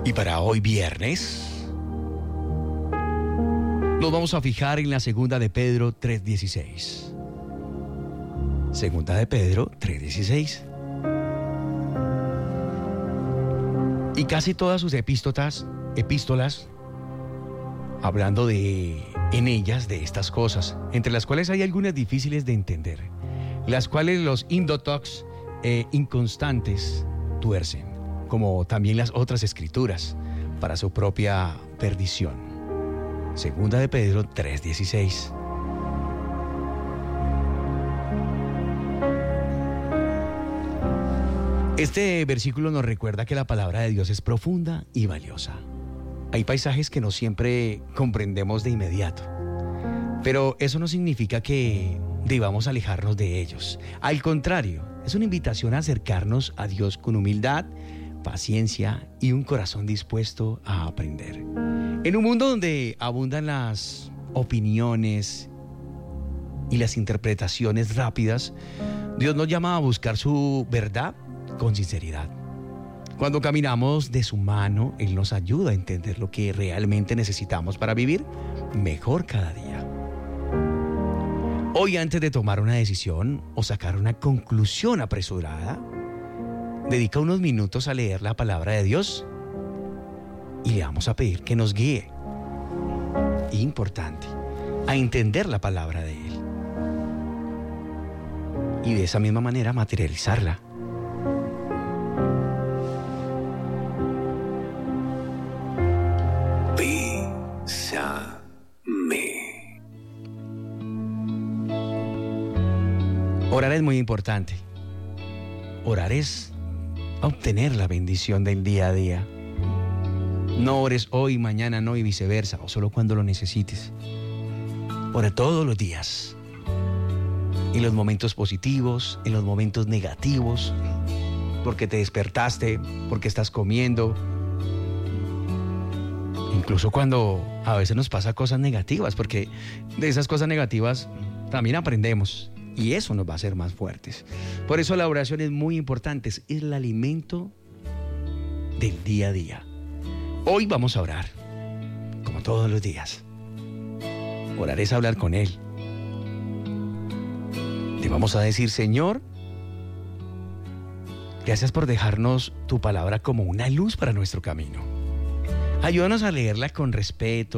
Y para hoy viernes, nos vamos a fijar en la segunda de Pedro 3:16. Segunda de Pedro 3:16. Y casi todas sus epístolas, hablando en ellas de estas cosas, entre las cuales hay algunas difíciles de entender, las cuales los indotox e inconstantes tuercen, como también las otras escrituras, para su propia perdición. Segunda de Pedro 3:16. Este versículo nos recuerda que la palabra de Dios es profunda y valiosa. Hay pasajes que no siempre comprendemos de inmediato, pero eso no significa que debamos alejarnos de ellos. Al contrario, es una invitación a acercarnos a Dios con humildad, paciencia y un corazón dispuesto a aprender. En un mundo donde abundan las opiniones y las interpretaciones rápidas, Dios nos llama a buscar su verdad con sinceridad. Cuando caminamos de su mano, Él nos ayuda a entender lo que realmente necesitamos para vivir mejor cada día. Hoy, antes de tomar una decisión o sacar una conclusión apresurada, dedica unos minutos a leer la palabra de Dios y le vamos a pedir que nos guíe. Importante, a entender la palabra de Él. Y de esa misma manera materializarla. Orar es muy importante. Orar es obtener la bendición del día a día. No ores hoy, mañana no y viceversa, o solo cuando lo necesites. Ora todos los días. En los momentos positivos, en los momentos negativos, porque te despertaste, porque estás comiendo. Incluso cuando a veces nos pasa cosas negativas, porque de esas cosas negativas también aprendemos. Y eso nos va a hacer más fuertes. Por eso la oración es muy importante. Es el alimento del día a día. Hoy vamos a orar, como todos los días. Orar es hablar con Él. Le vamos a decir: Señor, gracias por dejarnos tu palabra como una luz para nuestro camino. Ayúdanos a leerla con respeto,